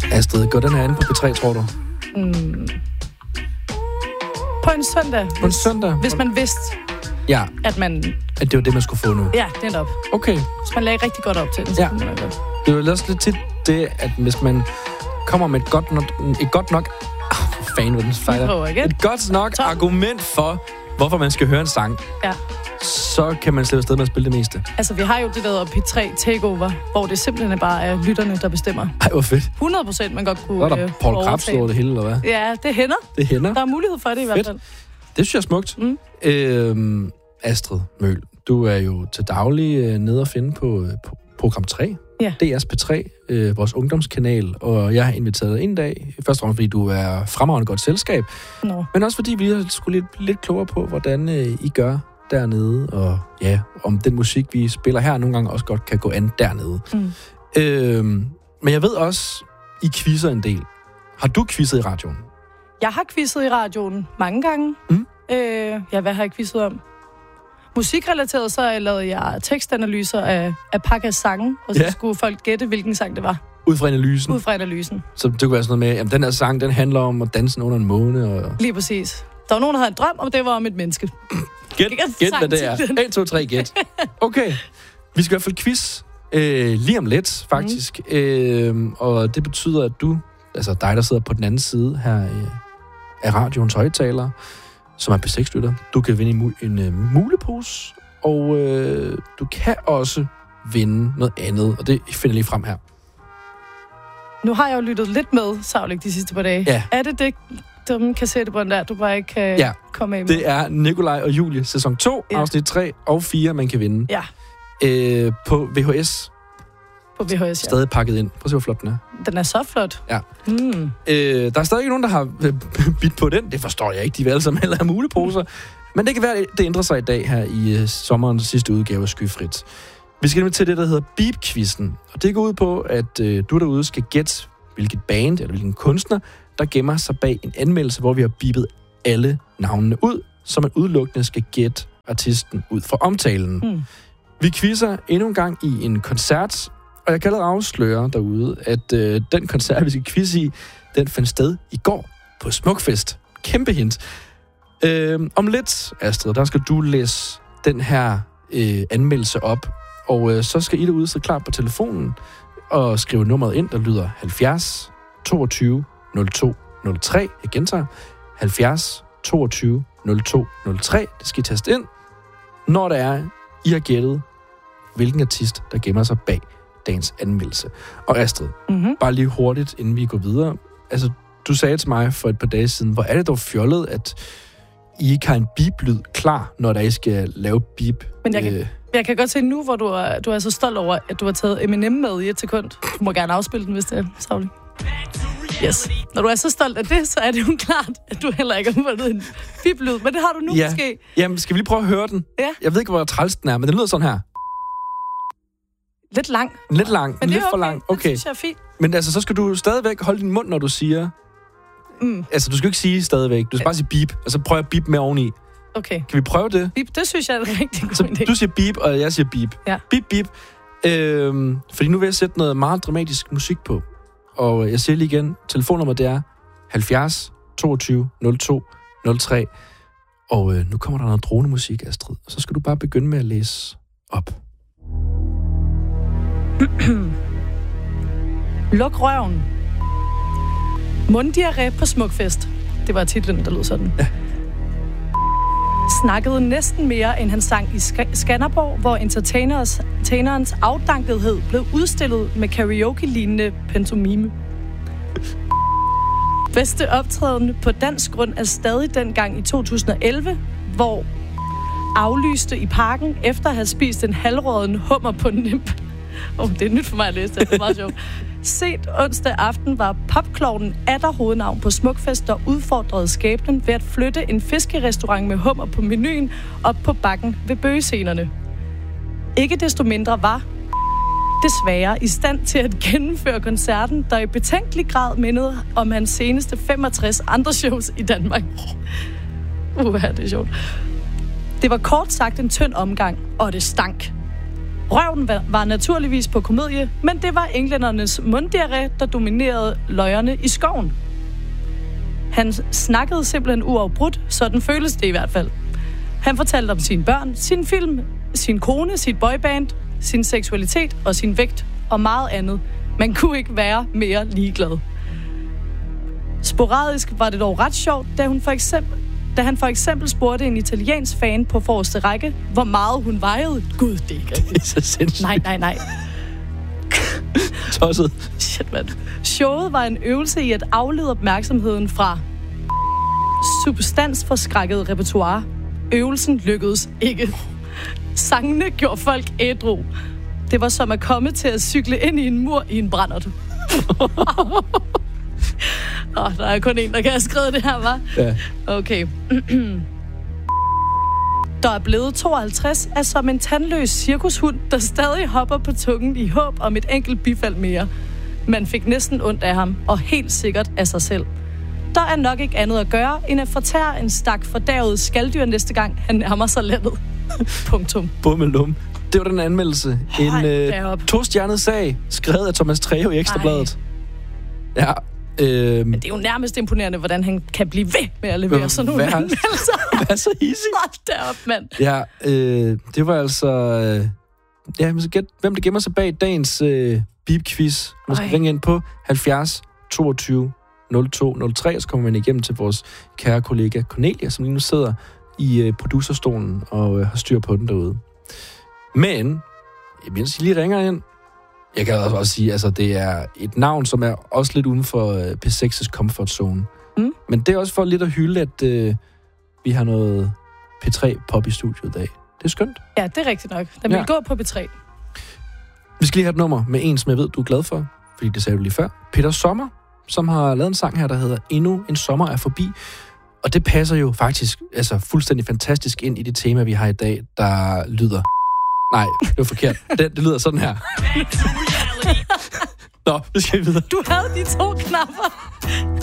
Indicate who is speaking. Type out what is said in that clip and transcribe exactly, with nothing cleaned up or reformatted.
Speaker 1: Astrid, går den her inde på P tre, tror du?
Speaker 2: Mm. På en søndag.
Speaker 1: På en søndag?
Speaker 2: Hvis man vidste,
Speaker 1: ja.
Speaker 2: at man...
Speaker 1: At det var det, man skulle få nu?
Speaker 2: Ja, det er op.
Speaker 1: Okay.
Speaker 2: Hvis man lagde rigtig godt op til den, så
Speaker 1: ja.
Speaker 2: kunne man godt.
Speaker 1: Det er jo også lidt tit det, at hvis man kommer med et godt nok... Et godt nok... Oh, fan, hvad den fejler. Et godt nok Tom. argument for, hvorfor man skal høre en sang.
Speaker 2: Ja.
Speaker 1: Så kan man slippe afsted med at spille det meste.
Speaker 2: Altså, vi har jo det der P tre Takeover, hvor det simpelthen bare er lytterne, der bestemmer.
Speaker 1: Ej, hvor fedt.
Speaker 2: hundrede procent man godt kunne
Speaker 1: overtage. Der er der Paul Krabs over det hele, eller hvad?
Speaker 2: Ja, det hænder.
Speaker 1: Det hænder.
Speaker 2: Der er mulighed for det i
Speaker 1: fedt.
Speaker 2: hvert fald.
Speaker 1: Det synes jeg er smukt. Mm. Øhm, Astrid Møhl, du er jo til daglig øh, nede at finde på, øh, på program tre.
Speaker 2: Ja.
Speaker 1: D R's P tre, øh, vores ungdomskanal, og jeg har inviteret dig en dag. Først og fremmest, fordi du er fremragende godt selskab,
Speaker 2: no.
Speaker 1: men også fordi vi skulle lidt, lidt klogere på, hvordan øh, I gør dernede, og ja, om den musik, vi spiller her, nogle gange også godt kan gå an dernede. Mm. Øhm, men jeg ved også, I quizzer en del. Har du quizzet i radioen?
Speaker 2: Jeg har quizzet i radioen mange gange. Mm. Øh, ja, hvad har jeg quizzet om? Musikrelateret, så lavede jeg tekstanalyser af, af Pakkas sange, og så ja. skulle folk gætte, hvilken sang det var.
Speaker 1: Ud fra analysen?
Speaker 2: Ud fra analysen.
Speaker 1: Så det kunne være sådan noget med, jamen den her sang, den handler om at danse under en måne. Og...
Speaker 2: Lige præcis. Der var nogen, der havde en drøm, og det var om et menneske.
Speaker 1: Gæt, gæt hvad det er. et, to, tre, gæt. Okay. Vi skal i hvert fald quiz øh, lige om lidt, faktisk. Mm. Øh, og det betyder, at du, altså dig, der sidder på den anden side her øh, af radioens højttaler, som er P seks-lytter, du kan vinde en, en uh, mulepose, og øh, du kan også vinde noget andet, og det finder jeg lige frem her.
Speaker 2: Nu har jeg jo lyttet lidt med, Savlik, de sidste par dage.
Speaker 1: Ja.
Speaker 2: Er det det, dumme kassettebånd der, du bare ikke kan
Speaker 1: ja.
Speaker 2: komme af med?
Speaker 1: Det er Nikolaj og Julie, sæson to, ja. afsnit tre og fire, man kan vinde.
Speaker 2: Ja.
Speaker 1: Øh, på V H S.
Speaker 2: På V H S, ja.
Speaker 1: Stadig pakket ind. Prøv at se, hvor flot den er.
Speaker 2: Den er så flot.
Speaker 1: Ja.
Speaker 2: Mm.
Speaker 1: Øh, der er stadig ikke nogen, der har bidt på den. Det forstår jeg ikke. De vil alle sammen heller have muleposer. Men det kan være, det ændrer sig i dag her i uh, sommerens sidste udgave af Skyfrit. Vi skal nemlig til det, der hedder Beep-quizzen. Og det går ud på, at uh, du derude skal gætte, hvilket band eller hvilken kunstner, der gemmer sig bag en anmeldelse, hvor vi har beepet alle navnene ud, så man udelukkende skal gætte artisten ud fra omtalen. Mm. Vi quizzer endnu en gang i en koncert, og jeg kan allerede afsløre derude, at øh, den koncert, vi skal quizze i, den fandt sted i går på Smukfest. Kæmpe hint. Øh, om lidt, Astrid, der skal du læse den her øh, anmeldelse op, og øh, så skal I derude sidde klar på telefonen og skrive nummeret ind, der lyder halvfjerds toogtyve nul to nul tre. Jeg gentager. halvfjerds toogtyve nul to nul tre. Det skal I taste ind, når der er, I har gættet, hvilken artist, der gemmer sig bag dagens anmeldelse. Og Astrid, mm-hmm. bare lige hurtigt, inden vi går videre. Altså, du sagde til mig for et par dage siden, hvor er det dog fjollet, at I ikke har en beep-lyd klar, når der I skal lave beep.
Speaker 2: Men jeg kan, øh... jeg kan godt se nu, hvor du er, du er så stolt over, at du har taget Eminem med i et sekund. Du må gerne afspille den, hvis det er savligt. Yes. Når du er så stolt af det, så er det jo klart, at du heller ikke har fundet en beep-lyd. Men det har du nu
Speaker 1: ja.
Speaker 2: måske.
Speaker 1: Jamen, skal vi lige prøve at høre den?
Speaker 2: Ja.
Speaker 1: Jeg ved ikke, hvor træls den er, men den lyder sådan her.
Speaker 2: Lidt lang.
Speaker 1: Lidt lang.
Speaker 2: Men
Speaker 1: lidt
Speaker 2: okay.
Speaker 1: for lang. Okay.
Speaker 2: Det synes jeg er fint.
Speaker 1: Men altså, så skal du stadigvæk holde din mund, når du siger... Mm. Altså, du skal ikke sige stadigvæk. Du skal bare sige beep, og så prøve at beep med oveni.
Speaker 2: Okay.
Speaker 1: Kan vi prøve det?
Speaker 2: Beep, det synes jeg er en rigtig god
Speaker 1: så
Speaker 2: idé.
Speaker 1: Du siger beep, og jeg siger beep.
Speaker 2: Ja.
Speaker 1: Beep, beep. Øhm, fordi nu vil jeg sætte noget meget dramatisk musik på. Og jeg siger lige igen, telefonnummer det er halvfjerds toogtyve nul to nul tre. Og øh, nu kommer der noget dronemusik, Astrid. Og så skal du bare begynde med at læse op.
Speaker 2: Luk røven. Munddiarré på Smukfest. Det var titlen, der lød sådan.
Speaker 1: Ja.
Speaker 2: Snakkede næsten mere, end han sang i Sk- Skanderborg, hvor entertainerens afdankethed blev udstillet med karaoke-lignende pantomime. Bedste optræden på dansk grund er stadig dengang i to tusind og elleve, hvor aflyste i parken efter at have spist en halvråden hummer på nimb. Oh, det er nyt for mig at læse, det er meget sjovt. Set onsdag aften var popklovnen atter hovednavn på Smukfest, der udfordrede skæbnen ved at flytte en fiskerestaurant med hummer på menuen op på bakken ved bøgescenerne. Ikke desto mindre var desværre i stand til at gennemføre koncerten, der i betænkelig grad mindede om hans seneste femogtres andre shows i Danmark. Uha, det er sjovt. Det var kort sagt en tynd omgang, og det stank. Røven var, var naturligvis på komedie, men det var englændernes munddiarré, der dominerede løjerne i skoven. Han snakkede simpelthen uafbrudt, sådan føles det i hvert fald. Han fortalte om sine børn, sin film, sin kone, sit boyband, sin seksualitet og sin vægt og meget andet. Man kunne ikke være mere ligeglad. Sporadisk var det dog ret sjovt, da, hun for eksempel, da han for eksempel spurgte en italiensk fan på forreste række, hvor meget hun vejede. Gud, det er ikke rigtigt.
Speaker 1: Det er så sindssygt.
Speaker 2: Nej, nej, nej.
Speaker 1: Tosset.
Speaker 2: Shit, man. Showet var en øvelse i at aflede opmærksomheden fra substansforskrækket repertoire. Øvelsen lykkedes ikke. Sangene gjorde folk ædru. Det var som at komme til at cykle ind i en mur i en brændert. Åh, oh, der er kun en, der kan have skrevet det her, hva'?
Speaker 1: Ja.
Speaker 2: Okay. Der er blevet tooghalvtreds, er som en tandløs cirkushund, der stadig hopper på tungen i håb om et enkelt bifald mere. Man fik næsten ondt af ham, og helt sikkert af sig selv. Der er nok ikke andet at gøre, end at fortære en stak fordavet skalddyr næste gang, han nærmer sig landet. Punktum.
Speaker 1: Bummelum. Det var den anmeldelse. En øh, to-stjernet sag, skrevet af Thomas Treve i Ekstrabladet. Ja. Øh,
Speaker 2: Men det er jo nærmest imponerende, hvordan han kan blive ved med at levere sådan nogle
Speaker 1: anmeldelser. Hvad så easy?
Speaker 2: Hold da op, mand.
Speaker 1: Ja, øh, det var altså... Øh, ja, man skal gætte, hvem der gemmer sig bag dagens øh, beep-quiz. Man skal Ej. ringe ind på halvfjerds toogtyve nul to nul tre, og så kommer man igennem til vores kære kollega Cornelia, som lige nu sidder i øh, producerstolen og øh, har styr på den derude. Men, mens I lige ringer ind, jeg kan også sige, altså det er et navn, som er også lidt uden for øh, P seks' comfort zone. Mm. Men det er også for lidt at hylde, at øh, vi har noget P tre pop i studiet i dag. Det er skønt.
Speaker 2: Ja, det er rigtigt nok. Den vil ja. gå på P tre.
Speaker 1: Vi skal lige have et nummer med en, som jeg ved, du er glad for, fordi det sagde du lige før. Peter Sommer, som har lavet en sang her, der hedder Endnu en sommer er forbi. Og det passer jo faktisk altså fuldstændig fantastisk ind i det tema, vi har i dag, der lyder... Nej, det var forkert. Det, det lyder sådan her. Nå, nu skal vi videre.
Speaker 2: Du havde de to knapper.